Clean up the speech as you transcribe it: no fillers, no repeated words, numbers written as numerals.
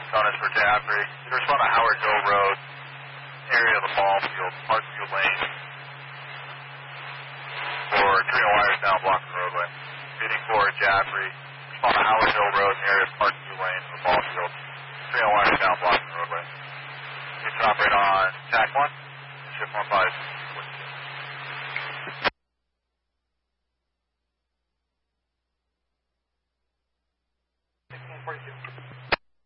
Conus for Jaffrey. Respond to Howard Hill Road, area of the ball field, Parkfield Lane, for trio wires down blocking the roadway. Bidding for Jaffrey. Respond to Howard Hill Road, area of Parkfield.